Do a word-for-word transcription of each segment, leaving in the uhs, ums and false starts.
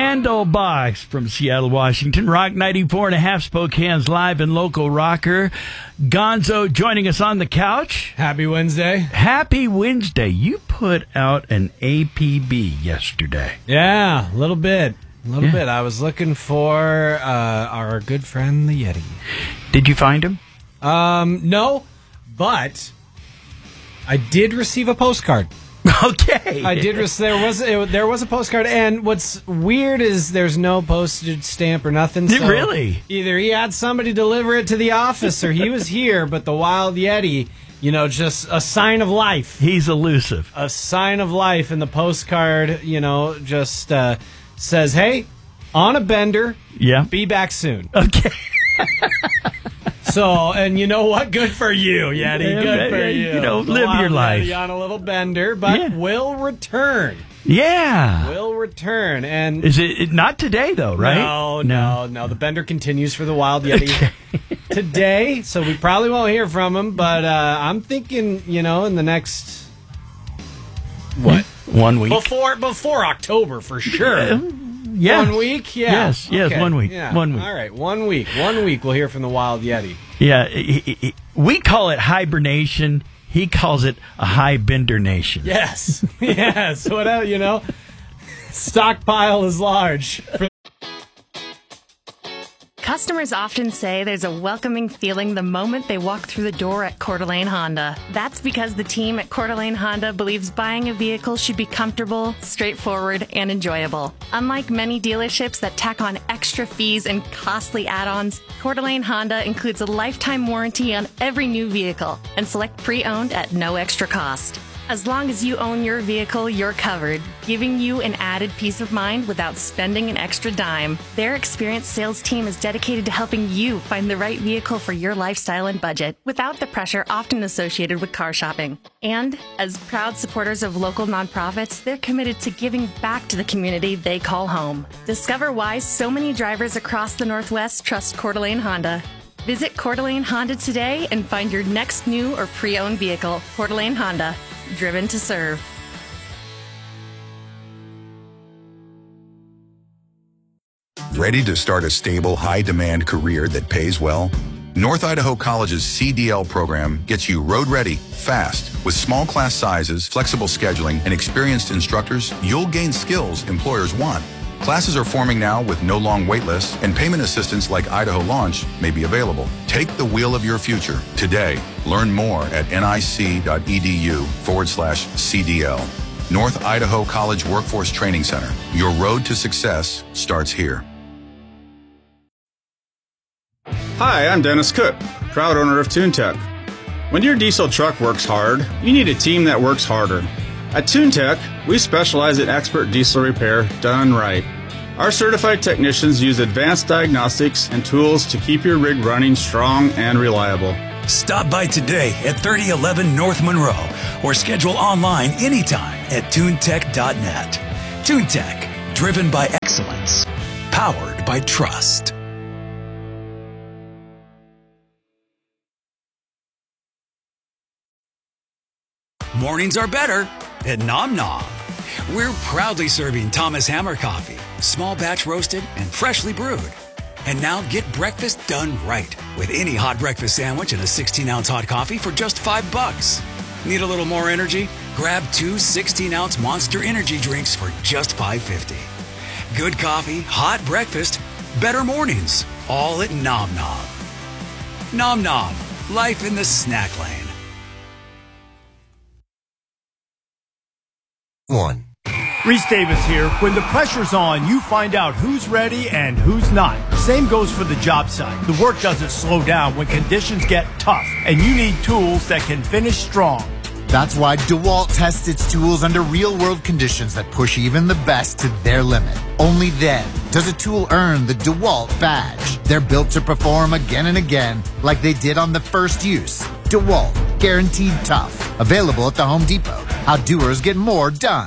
Candlebox from Seattle, Washington. Rock ninety-four and a half, Spokane's live and local rocker. Gonzo joining us on the couch. Happy Wednesday. Happy Wednesday. You put out an A P B yesterday. Yeah, a little bit. A little Yeah. bit. I was looking for uh, our good friend, the Yeti. Did you find him? Um, no, but I did receive a postcard. Okay. I did. Rec- there was it, there was a postcard, and what's weird is there's no postage stamp or nothing. So Really? Either he had somebody deliver it to the office, or he was here. But the Wild Yeti, you know, just a sign of life. He's elusive. A sign of life, and the postcard, you know, just uh, says, "Hey, on a bender. Yeah. Be back soon." Okay. So, and you know what? Good for you, Yeti. Yeah, Good for yeah, you. you know, The live Wild your life. Yeti on a little bender, but Yeah. will return. Yeah. Will return. And Is it it- not today, though, right? No, no, no. The bender continues for the Wild Yeti today, so we probably won't hear from him. But uh, I'm thinking, you know, in the next what One week. before before October for sure. Uh, yes. One week, yeah. Yes, yes, Okay. one week. Yeah. One week. All right, one week. One week. We'll hear from the Wild Yeti. Yeah. he- he- he- we call it hibernation. He calls it a high bender nation. Yes, yes. Whatever, you know. Stockpile is large. Customers often say there's a welcoming feeling the moment they walk through the door at Coeur d'Alene Honda. That's because the team at Coeur d'Alene Honda believes buying a vehicle should be comfortable, straightforward, and enjoyable. Unlike many dealerships that tack on extra fees and costly add-ons, Coeur d'Alene Honda includes a lifetime warranty on every new vehicle and select pre-owned at no extra cost. As long as you own your vehicle, you're covered, giving you an added peace of mind without spending an extra dime. Their experienced sales team is dedicated to helping you find the right vehicle for your lifestyle and budget, without the pressure often associated with car shopping. And as proud supporters of local nonprofits, they're committed to giving back to the community they call home. Discover why so many drivers across the Northwest trust Coeur d'Alene Honda. Visit Coeur d'Alene Honda today and find your next new or pre-owned vehicle. Coeur d'Alene Honda. Driven to serve. Ready to start a stable, high-demand career that pays well? North Idaho College's C D L program gets you road-ready, fast. With small class sizes, flexible scheduling, and experienced instructors, you'll gain skills employers want. Classes are forming now with no long wait lists, and payment assistance like Idaho Launch may be available. Take the wheel of your future today. Learn more at nic.edu forward slash CDL. North Idaho College Workforce Training Center. Your road to success starts here. Hi, I'm Dennis Cook, proud owner of TuneTech. When your diesel truck works hard, you need a team that works harder. At TuneTech, we specialize in expert diesel repair done right. Our certified technicians use advanced diagnostics and tools to keep your rig running strong and reliable. Stop by today at thirty eleven North Monroe or schedule online anytime at tunetech dot net. TuneTech, driven by excellence, powered by trust. Mornings are better at Nom Nom. We're proudly serving Thomas Hammer coffee, small batch roasted and freshly brewed. And now get breakfast done right with any hot breakfast sandwich and a sixteen ounce hot coffee for just five bucks. Need a little more energy? Grab two sixteen ounce Monster Energy drinks for just five fifty. Good coffee, hot breakfast, better mornings, all at Nom Nom. Nom Nom, life in the snack lane. One. Reese Davis here. When the pressure's on, you find out who's ready and who's not. Same goes for the job site. The work doesn't slow down when conditions get tough, and you need tools that can finish strong. That's why DeWalt tests its tools under real-world conditions that push even the best to their limit. Only then does a tool earn the DeWalt badge. They're built to perform again and again like they did on the first use. DeWalt, guaranteed tough. Available at the Home Depot. How doers get more done.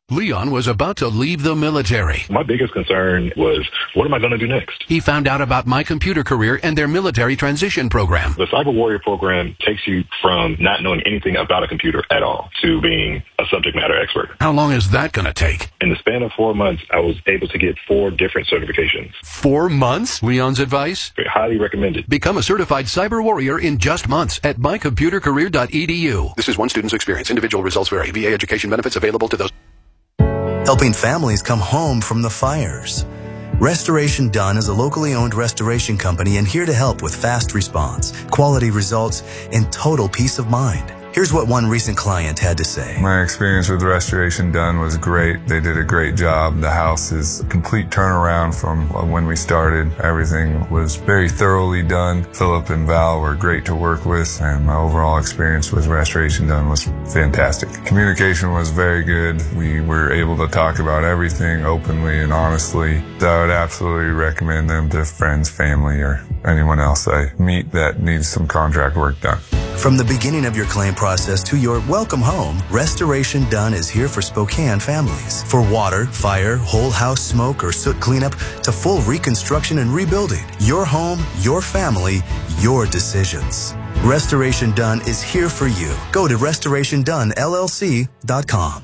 Leon was about to leave the military. My biggest concern was, what am I going to do next? He found out about My Computer Career and their military transition program. The Cyber Warrior program takes you from not knowing anything about a computer at all to being a subject matter expert. How long is that going to take? In the span of four months, I was able to get four different certifications. Four months? Leon's advice? Highly recommended. Become a certified cyber warrior in just months at my computer career dot e d u. This is one student's experience. Individual results vary. V A education benefits available to those. Helping families come home from the fires. Restoration Done is a locally owned restoration company and here to help with fast response, quality results, and total peace of mind. Here's what one recent client had to say. My experience with Restoration Done was great. They did a great job. The house is a complete turnaround from when we started. Everything was very thoroughly done. Philip and Val were great to work with, and my overall experience with Restoration Done was fantastic. Communication was very good. We were able to talk about everything openly and honestly. So I would absolutely recommend them to friends, family, or anyone else I meet that needs some contract work done. From the beginning of your claim process to your welcome home, Restoration Done is here for Spokane families. For water, fire, whole house smoke, or soot cleanup to full reconstruction and rebuilding. Your home, your family, your decisions. Restoration Done is here for you. Go to restoration done L L C dot com.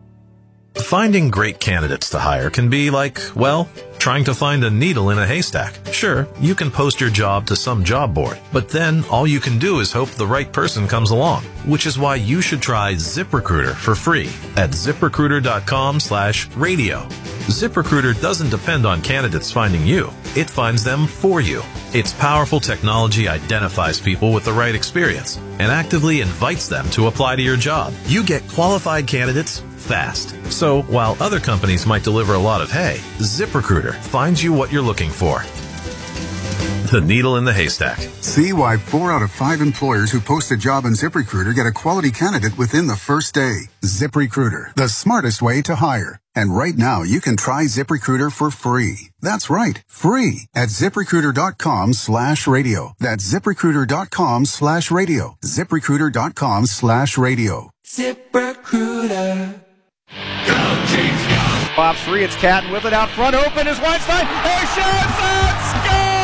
Finding great candidates to hire can be like, well, trying to find a needle in a haystack. Sure, you can post your job to some job board, but then all you can do is hope the right person comes along, which is why you should try ZipRecruiter for free at zip recruiter dot com slash radio. ZipRecruiter doesn't depend on candidates finding you. It finds them for you. Its powerful technology identifies people with the right experience and actively invites them to apply to your job. You get qualified candidates fast. So while other companies might deliver a lot of hay, ZipRecruiter finds you what you're looking for. The needle in the haystack. See why four out of five employers who post a job on ZipRecruiter get a quality candidate within the first day. ZipRecruiter, the smartest way to hire. And right now, you can try ZipRecruiter for free. That's right, free at ZipRecruiter dot com slash radio. That's ZipRecruiter dot com slash radio. ZipRecruiter dot com slash radio. ZipRecruiter. Go, Chiefs, go! Off three, it's Catton with it out front, open is Weinstein, he shoots and scores!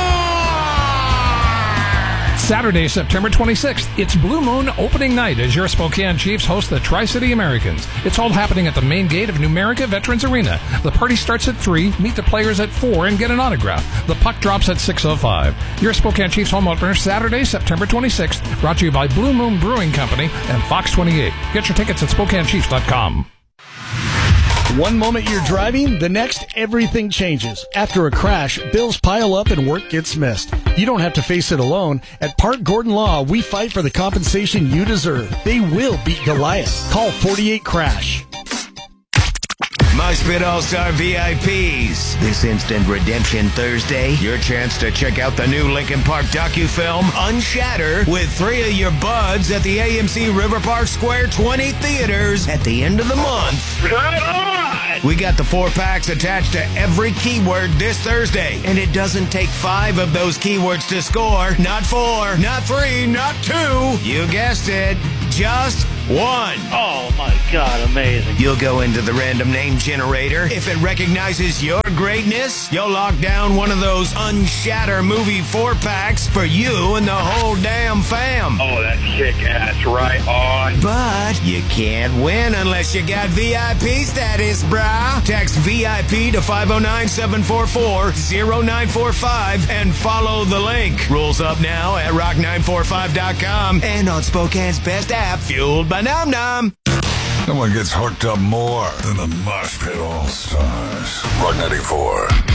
Saturday, September twenty-sixth, it's Blue Moon opening night as your Spokane Chiefs host the Tri-City Americans. It's all happening at the main gate of Numerica Veterans Arena. The party starts at three, meet the players at four, and get an autograph. The puck drops at six oh five. Your Spokane Chiefs home opener, Saturday, September twenty-sixth, brought to you by Blue Moon Brewing Company and Fox twenty-eight. Get your tickets at spokane chiefs dot com. One moment you're driving, the next everything changes. After a crash, bills pile up and work gets missed. You don't have to face it alone. At Park Gordon Law, we fight for the compensation you deserve. They will beat Goliath. Call forty-eight crash. Moshpit All-Star V I Ps. This Instant Redemption Thursday, your chance to check out the new Lincoln Park docu-film Unshatter with three of your buds at the A M C River Park Square twenty theaters at the end of the month. Right on! We got the four packs attached to every keyword this Thursday, and it doesn't take five of those keywords to score. Not four, not three, not two. You guessed it, just one. Oh my God, amazing. You'll go into the random name generator. If it recognizes your greatness, you'll lock down one of those Unshatter movie four packs for you and the whole damn fam. Oh, that's kick-ass, right on. But you can't win unless you got V I P status, brah. Text V I P to five oh nine, seven four four, oh nine four five and follow the link. Rules up now at rock nine four five dot com and on Spokane's best app, fueled by Nom Nom. No one gets hooked up more than the Mosh Pit All-Stars. Rock ninety-four.